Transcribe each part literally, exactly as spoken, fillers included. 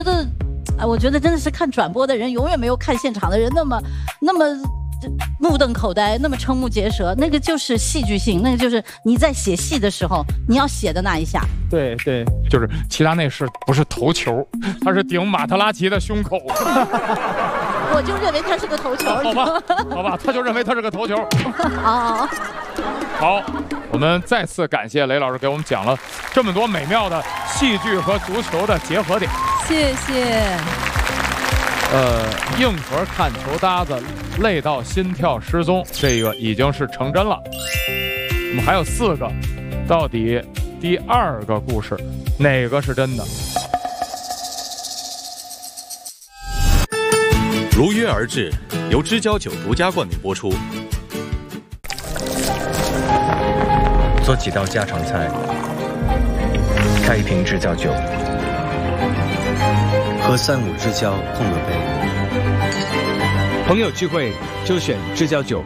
觉得，哎，我觉得真的是看转播的人永远没有看现场的人那么那么目瞪口呆，那么瞠目结舌。那个就是戏剧性，那个就是你在写戏的时候你要写的那一下。 对对，就是齐达内是不是头球？他是顶马特拉齐的胸口。 我就认为他是个头球。 好吧，好吧，他就认为他是个头球。 好。 好，我们再次感谢雷老师给我们讲了这么多美妙的戏剧和足球的结合点。 谢谢。 呃，硬核看球搭子累到心跳失踪，这个已经是成真了。我们还有四个，到底第二个故事哪个是真的？ 如约而至，由知交酒独家冠名播出。 做几道家常菜，开一瓶知交酒，喝三五知交碰个杯。 朋友聚会就选知交酒。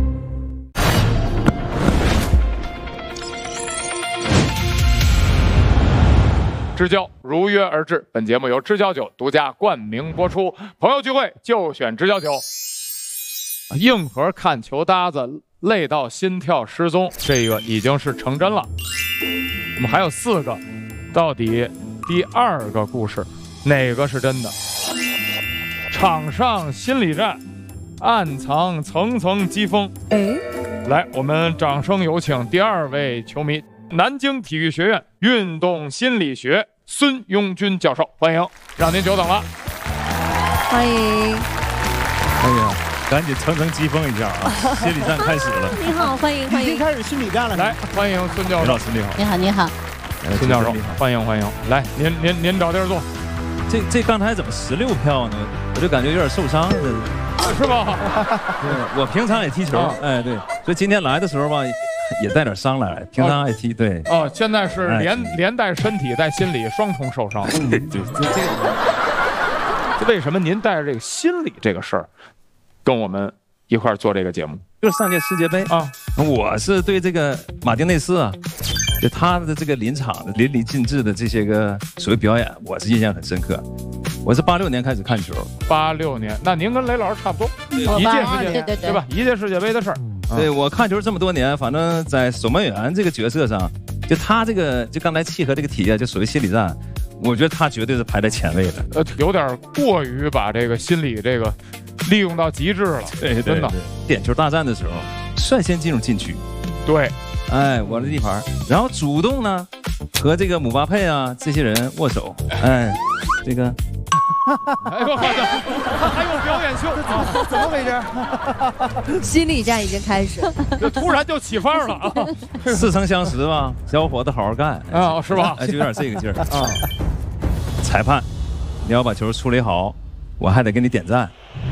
知交如约而至，本节目由知交酒独家冠名播出。朋友聚会就选知交酒。硬核看球搭子累到心跳失踪，这个已经是成真了。我们还有四个，到底第二个故事哪个是真的？场上心理战，暗藏层层疾风。 哎， 来，我们掌声有请第二位球迷，南京体育学院运动心理学孙庸军教授，欢迎，让您久等了。 欢迎。 哎呀，赶紧层层疾风一下啊！心理战开始了。 你好，欢迎欢迎。 已经开始心理战了。 来，欢迎孙教授。 雷老师你好。 你好，你好。 孙教授，欢迎欢迎。来，您您您找地儿坐。 这这刚才怎么十六票呢？我就感觉有点受伤了， 是吧？ 对，我平常也踢球， 啊、 哎对，所以今天来的时候吧，也带点伤来，平常爱踢，对。 哦，现在是连、哎、连带身体带心理双重受伤。 对对，这这个，为什么您带着这个心理这个事儿，跟我们一块儿做这个节目？ 就是上届世界杯啊，我是对这个马丁内斯啊。就他的这个临场的淋漓尽致的这些个所谓表演，我是印象很深刻。我是八六年开始看球， 八六年，那您跟雷老师差不多，一届世界杯， 对对对吧？一届世界杯的事儿。 嗯、对我看球这么多年，反正在守门员这个角色上，就他这个就刚才契合这个体验，就所谓心理战，我觉得他绝对是排在前位的。 呃，有点过于把这个心理这个利用到极致了， 对，对真的。点球大战的时候，率先进入禁区， 对。 哎，我的地盘，然后主动呢和这个姆巴佩啊这些人握手，哎，这个， 哎呦，他还有表演秀， 怎么回事？ 心理战已经开始， 就突然就起范儿了啊！ 似曾相识吧，小伙子好好干啊，是吧？ 哎，就有点这个劲儿啊。裁判，你要把球处理好，我还得给你点赞。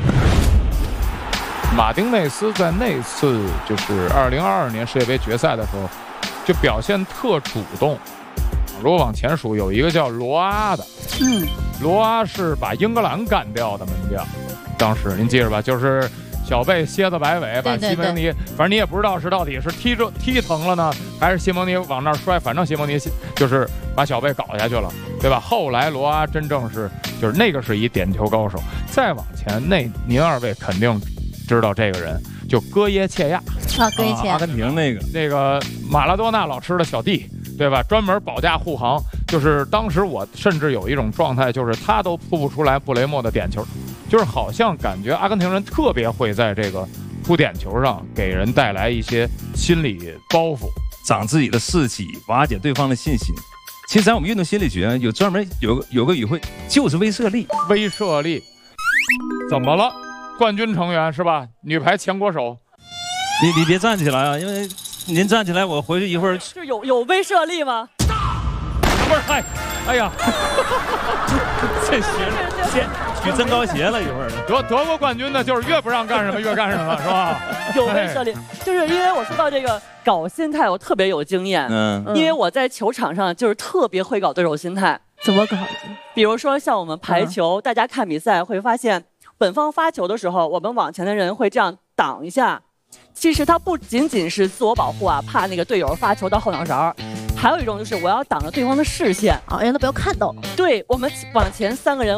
马丁内斯在那次就是二零二二年世界杯决赛的时候，就表现特主动。如果往前数，有一个叫罗阿的，嗯，罗阿是把英格兰干掉的门将，当时您记着吧，就是小贝蝎子摆尾，把西蒙尼，反正你也不知道是到底是踢着踢疼了呢，还是西蒙尼往那儿摔，反正西蒙尼就是把小贝搞下去了，对吧？后来罗阿真正是就是那个是一点球高手，再往前那您二位肯定知道这个人，就戈耶切亚啊，戈耶切亚， 阿根廷那个那个马拉多纳老吃的小弟，对吧？专门保驾护航，就是当时我甚至有一种状态，就是他都扑不出来布雷默的点球，就是好像感觉阿根廷人特别会在这个扑点球上给人带来一些心理包袱， 长自己的士气，瓦解对方的信心。其实，在我们运动心理学有专门有个有个语汇，就是威慑力。 威慑力，怎么了？冠军成员是吧？女排前国手， 你你别站起来啊，因为您站起来，我回去一会儿就有有威慑力吗？ 不是，哎，哎呀， 这鞋鞋举增高鞋了，一会儿得得过冠军的，就是越不让干什么越干什么，是吧？ 有威慑力，就是因为我说到这个搞心态，我特别有经验，嗯，因为我在球场上就是特别会搞对手心态。 怎么搞？ 比如说像我们排球，嗯、大家看比赛会发现。本方发球的时候，我们往前的人会这样挡一下。其实他不仅仅是自我保护啊，怕那个队友发球到后脑勺，还有一种就是我要挡着对方的视线啊，让他不要看到。 对，我们往前三个人